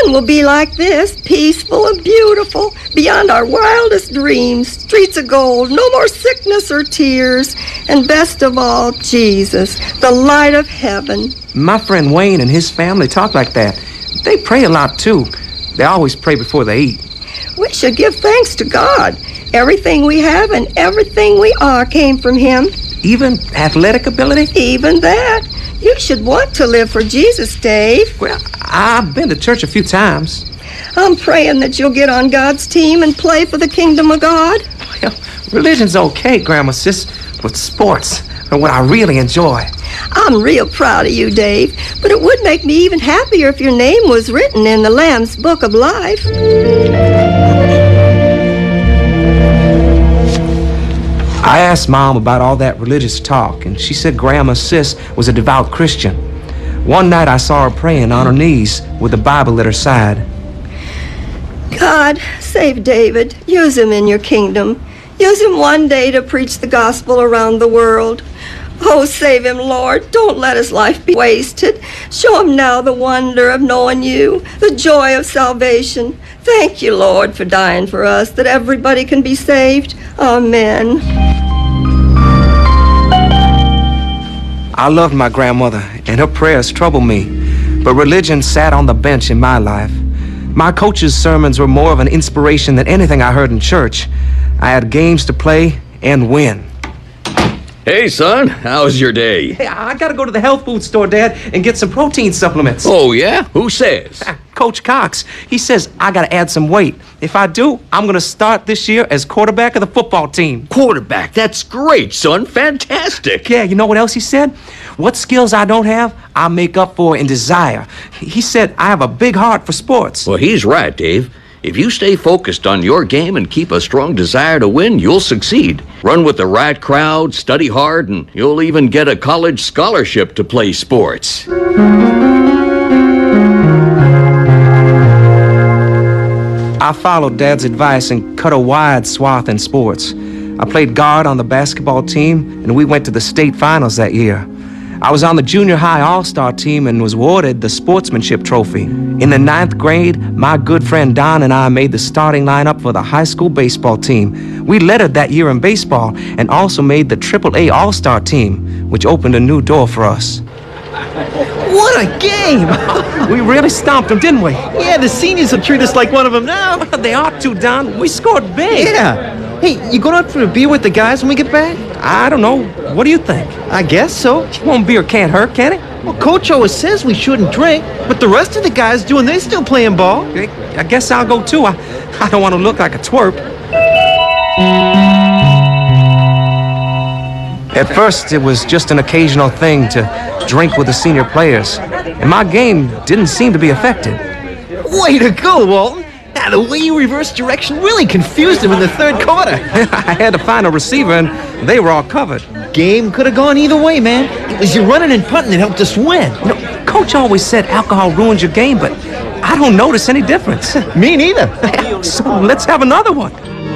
Heaven will be like this, peaceful and beautiful, beyond our wildest dreams. Streets of gold, no more sickness or tears. And best of all, Jesus, the light of heaven. My friend Wayne and his family talk like that. They pray a lot, too. They always pray before they eat. We should give thanks to God. Everything we have and everything we are came from Him. Even athletic ability? Even that. You should want to live for Jesus, Dave. Well, I've been to church a few times. I'm praying that you'll get on God's team and play for the kingdom of God. Well, religion's okay, Grandma, sis, but sports are what I really enjoy. I'm real proud of you, Dave, but it would make me even happier if your name was written in the Lamb's Book of Life. I asked Mom about all that religious talk, and she said Grandma Sis was a devout Christian. One night I saw her praying on her knees with the Bible at her side. God, save David. Use him in your kingdom. Use him one day to preach the gospel around the world. Oh, save him, Lord. Don't let his life be wasted. Show him now the wonder of knowing you, the joy of salvation. Thank you, Lord, for dying for us, that everybody can be saved. Amen. I loved my grandmother, and her prayers troubled me, but religion sat on the bench in my life. My coach's sermons were more of an inspiration than anything I heard in church. I had games to play and win. Hey, son, how's your day? Hey, I gotta go to the health food store, Dad, and get some protein supplements. Oh, yeah? Who says? Coach Cox. He says I gotta add some weight. If I do, I'm gonna start this year as quarterback of the football team. Quarterback? That's great, son. Fantastic. Yeah, you know what else he said? What skills I don't have, I'll make up for in desire. He said I have a big heart for sports. Well, he's right, Dave. If you stay focused on your game and keep a strong desire to win, you'll succeed. Run with the right crowd, study hard, and you'll even get a college scholarship to play sports. I followed Dad's advice and cut a wide swath in sports. I played guard on the basketball team, and we went to the state finals that year. I was on the junior high all-star team and was awarded the sportsmanship trophy. In the 9th grade, my good friend Don and I made the starting lineup for the high school baseball team. We lettered that year in baseball and also made the AAA all-star team, which opened a new door for us. What a game! We really stomped them, didn't we? Yeah, the seniors will treat us like one of them now. They ought to, Don. We scored big. Yeah. Hey, you going out for a beer with the guys when we get back? I don't know. What do you think? I guess so. One beer can't hurt, can it? Well, Coach always says we shouldn't drink, but the rest of the guys do and they still playing ball. I guess I'll go too. I don't want to look like a twerp. At first, it was just an occasional thing to drink with the senior players, and my game didn't seem to be affected. Way to go, Walton. Now, the way you reversed direction really confused him in the third quarter. I had to find a receiver, and they were all covered. Game could have gone either way, man. It was your running and punting that helped us win. You know, Coach always said alcohol ruins your game, but I don't notice any difference. Me neither. So let's have another one.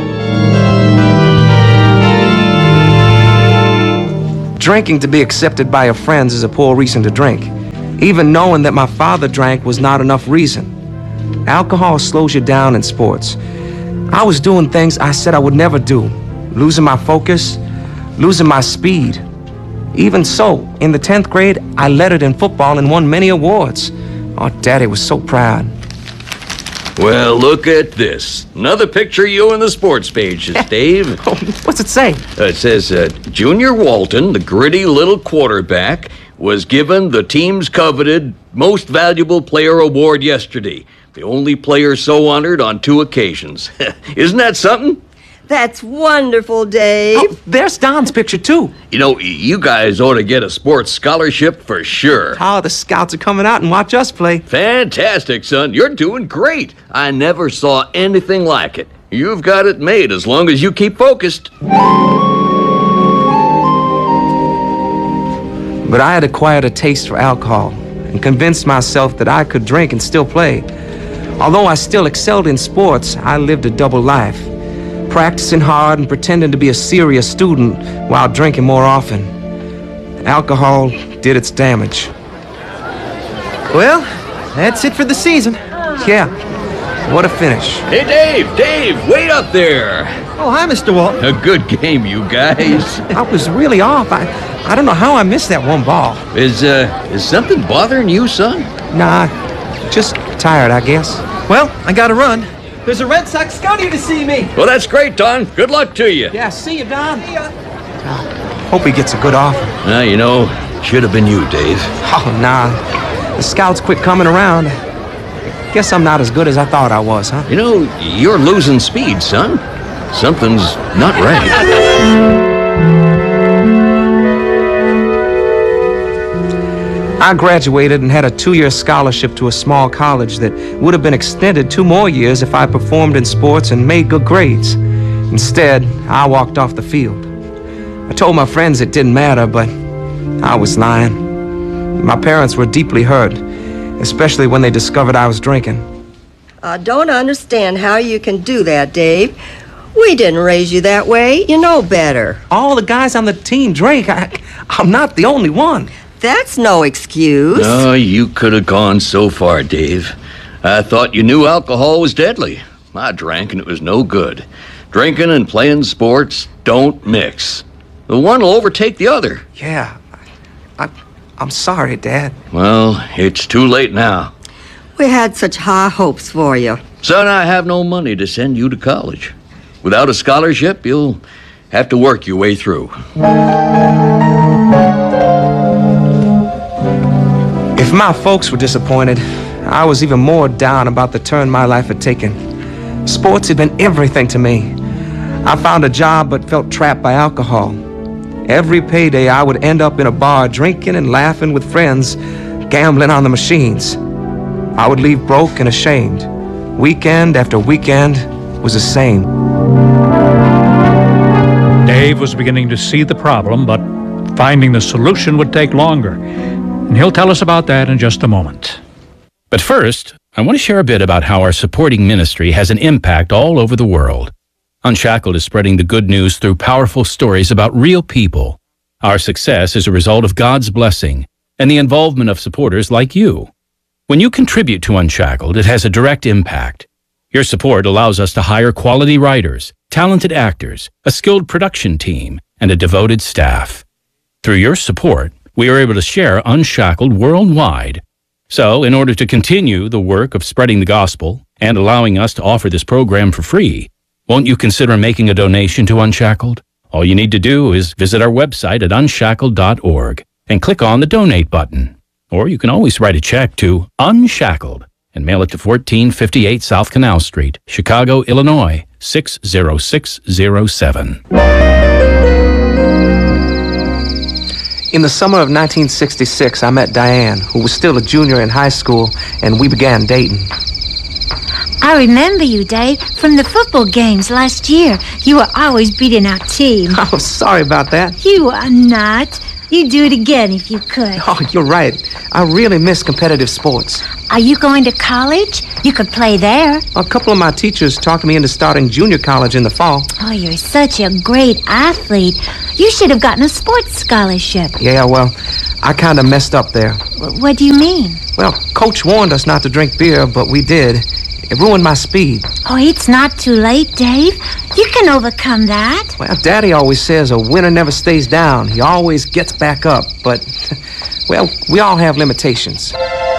Drinking to be accepted by your friends is a poor reason to drink. Even knowing that my father drank was not enough reason. Alcohol slows you down in sports. I was doing things I said I would never do. Losing my focus, losing my speed. Even so, in the 10th grade, I lettered in football and won many awards. Oh, Daddy was so proud. Well, look at this. Another picture of you in the sports pages, Dave. What's it say? It says, Junior Walton, the gritty little quarterback, was given the team's coveted Most Valuable Player award yesterday. The only player so honored on 2 occasions. Isn't that something? That's wonderful, Dave. Oh, there's Don's picture, too. You know, you guys ought to get a sports scholarship for sure. Oh, the scouts are coming out and watch us play. Fantastic, son. You're doing great. I never saw anything like it. You've got it made as long as you keep focused. But I had acquired a taste for alcohol and convinced myself that I could drink and still play. Although I still excelled in sports, I lived a double life, practicing hard and pretending to be a serious student while drinking more often. Alcohol did its damage. Well, that's it for the season. Yeah, what a finish. Hey, Dave, wait up there. Oh, hi, Mr. Walton. A good game, you guys. I was really off. I don't know how I missed that one ball. Is something bothering you, son? Nah, just tired, I guess. Well, I gotta run. There's a Red Sox scout here to see me. Well, that's great, Don. Good luck to you. Yeah, see you, Don. See ya. Hope he gets a good offer. Should have been you, Dave. Oh, nah. The scouts quit coming around. Guess I'm not as good as I thought I was, huh? You're losing speed, son. Something's not right. I graduated and had a 2-year scholarship to a small college that would have been extended 2 more years if I performed in sports and made good grades. Instead, I walked off the field. I told my friends it didn't matter, but I was lying. My parents were deeply hurt, especially when they discovered I was drinking. I don't understand how you can do that, Dave. We didn't raise you that way. You know better. All the guys on the team drink. I'm not the only one. That's no excuse. Oh, you could have gone so far, Dave. I thought you knew alcohol was deadly. I drank and it was no good. Drinking and playing sports don't mix. The one will overtake the other. Yeah, I'm sorry, Dad. Well, it's too late now. We had such high hopes for you. Son, I have no money to send you to college. Without a scholarship, you'll have to work your way through. If my folks were disappointed, I was even more down about the turn my life had taken. Sports had been everything to me. I found a job but felt trapped by alcohol. Every payday, I would end up in a bar drinking and laughing with friends, gambling on the machines. I would leave broke and ashamed. Weekend after weekend was the same. Dave was beginning to see the problem, but finding the solution would take longer. And he'll tell us about that in just a moment. But first, I want to share a bit about how our supporting ministry has an impact all over the world. Unshackled is spreading the good news through powerful stories about real people. Our success is a result of God's blessing and the involvement of supporters like you. When you contribute to Unshackled, it has a direct impact. Your support allows us to hire quality writers, talented actors, a skilled production team, and a devoted staff. Through your support, we are able to share Unshackled worldwide. So, in order to continue the work of spreading the gospel and allowing us to offer this program for free, won't you consider making a donation to Unshackled? All you need to do is visit our website at unshackled.org and click on the donate button. Or you can always write a check to Unshackled and mail it to 1458 South Canal Street, Chicago, Illinois, 60607. In the summer of 1966, I met Diane, who was still a junior in high school, and we began dating. I remember you, Dave, from the football games last year. You were always beating our team. Oh, sorry about that. You are not. You'd do it again if you could. Oh, you're right. I really miss competitive sports. Are you going to college? You could play there. A couple of my teachers talked me into starting junior college in the fall. Oh, you're such a great athlete. You should have gotten a sports scholarship. Yeah, well, I kind of messed up there. What do you mean? Well, Coach warned us not to drink beer, but we did. It ruined my speed. Oh, it's not too late, Dave. You can overcome that. Well, Daddy always says a winner never stays down. He always gets back up. But, well, we all have limitations.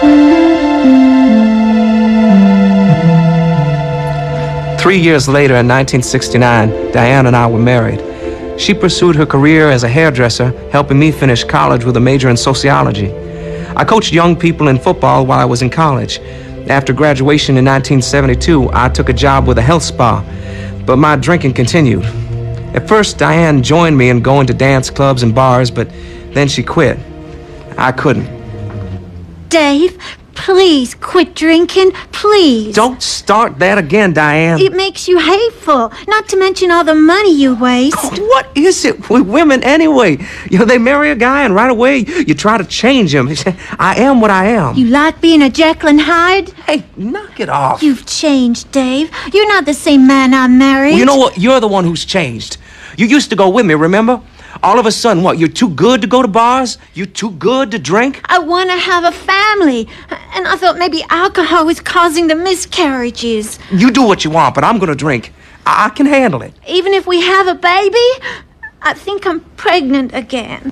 3 years later, in 1969, Diane and I were married. She pursued her career as a hairdresser, helping me finish college with a major in sociology. I coached young people in football while I was in college. After graduation in 1972, I took a job with a health spa, but my drinking continued. At first, Diane joined me in going to dance clubs and bars, but then she quit. I couldn't. Dave, please quit drinking, please. Don't start that again, Diane. It makes you hateful, not to mention all the money you waste. God, what is it with women anyway? They marry a guy and right away you try to change him. I am what I am. You like being a Jekyll and Hyde? Hey, knock it off. You've changed, Dave. You're not the same man I married. Well, you know what? You're the one who's changed. You used to go with me, remember? All of a sudden, what, you're too good to go to bars? You're too good to drink? I want to have a family. And I thought maybe alcohol was causing the miscarriages. You do what you want, but I'm gonna drink. I can handle it. Even if we have a baby, I think I'm pregnant again.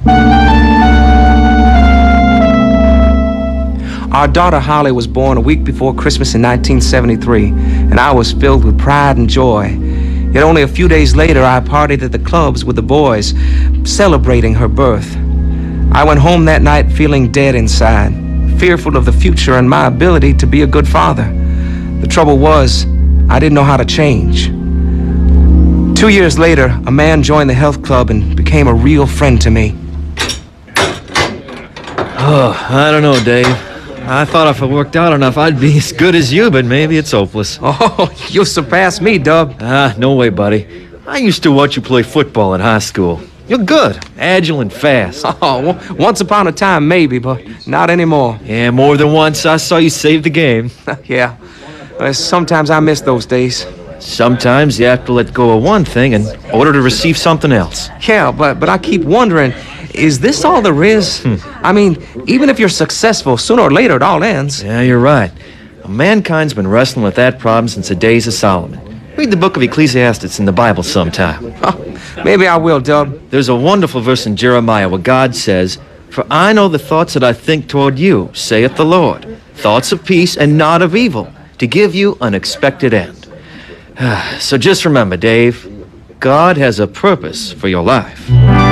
Our daughter Holly was born a week before Christmas in 1973, and I was filled with pride and joy. Yet only a few days later, I partied at the clubs with the boys, celebrating her birth. I went home that night feeling dead inside, fearful of the future and my ability to be a good father. The trouble was, I didn't know how to change. 2 years later, a man joined the health club and became a real friend to me. Oh, I don't know, Dave. I thought if it worked out enough, I'd be as good as you, but maybe it's hopeless. Oh, you'll surpass me, Dub. No way, buddy. I used to watch you play football in high school. You're good, agile and fast. Oh, once upon a time, maybe, but not anymore. Yeah, more than once I saw you save the game. Yeah, sometimes I miss those days. Sometimes you have to let go of one thing in order to receive something else. Yeah, but I keep wondering, is this all there is? I mean, even if you're successful, sooner or later it all ends. Yeah, you're right. Mankind's been wrestling with that problem since the days of Solomon. Read the book of Ecclesiastes in the Bible sometime. Oh, maybe I will, Dub. There's a wonderful verse in Jeremiah where God says, "For I know the thoughts that I think toward you, saith the Lord, thoughts of peace and not of evil, to give you an expected end." So just remember, Dave, God has a purpose for your life.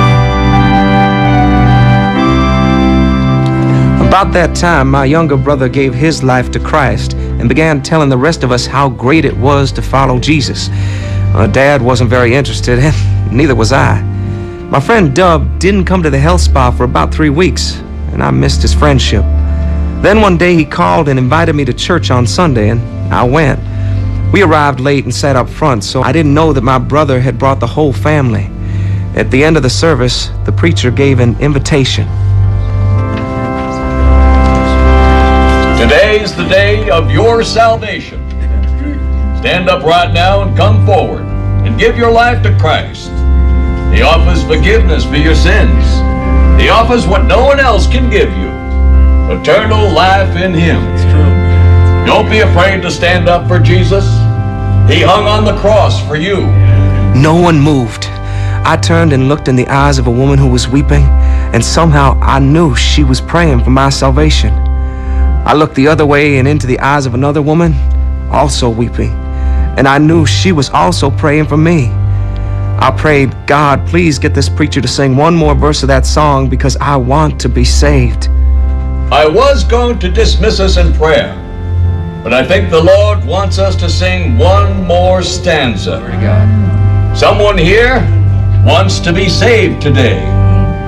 About that time, my younger brother gave his life to Christ and began telling the rest of us how great it was to follow Jesus. Dad wasn't very interested, and neither was I. My friend Dub didn't come to the health spa for about 3 weeks, and I missed his friendship. Then one day he called and invited me to church on Sunday, and I went. We arrived late and sat up front, so I didn't know that my brother had brought the whole family. At the end of the service, the preacher gave an invitation. Today's the day of your salvation. Stand up right now and come forward and give your life to Christ. He offers forgiveness for your sins. He offers what no one else can give you, eternal life in Him. It's true. Don't be afraid to stand up for Jesus. He hung on the cross for you. No one moved. I turned and looked in the eyes of a woman who was weeping, and somehow I knew she was praying for my salvation. I looked the other way and into the eyes of another woman, also weeping, and I knew she was also praying for me. I prayed, God, please get this preacher to sing one more verse of that song because I want to be saved. I was going to dismiss us in prayer, but I think the Lord wants us to sing one more stanza. Someone here wants to be saved today.